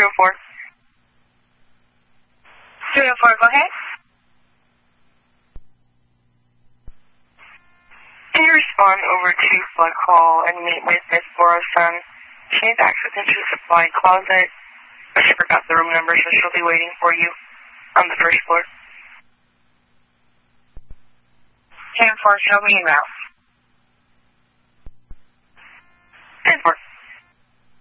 304. 304, go ahead. Can you respond over to Flood Call and meet with Miss Laura Sun? She needs access into the supply closet, but she forgot the room number, so she'll be waiting for you on the first floor. 10-4, show me in route.